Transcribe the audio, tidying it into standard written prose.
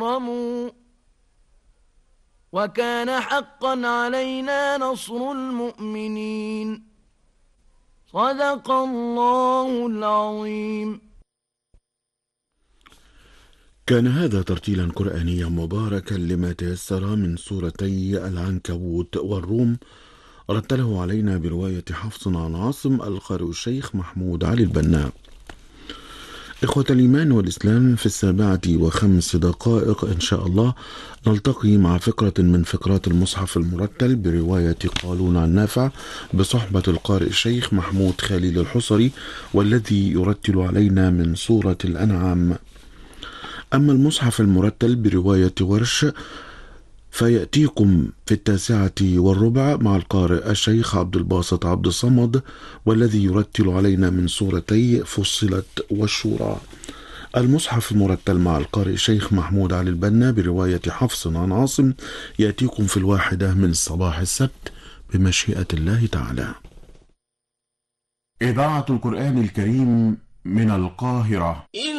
مكرمون وكان حقا علينا نصر المؤمنين صدق الله العظيم. كان هذا ترتيلا قرآنيا مباركا لما تيسر من سورتي العنكبوت والروم، رتله علينا برواية حفص عن عاصم القارئ الشيخ محمود علي البنا. إخوة الإيمان والإسلام، في 7:05 إن شاء الله نلتقي مع فقرة من فقرات المصحف المرتل برواية قالون عن نافع بصحبة القارئ الشيخ محمود خليل الحصري، والذي يرتل علينا من سورة الأنعام. أما المصحف المرتل برواية ورش فيأتيكم في 9:15 مع القارئ الشيخ عبد الباسط عبد الصمد، والذي يرتل علينا من سورتي فصلت والشورى. المصحف المرتل مع القارئ الشيخ محمود علي البنا برواية حفص عن عاصم يأتيكم في 1 من صباح السبت بمشيئة الله تعالى. إذاعة القرآن الكريم من القاهرة.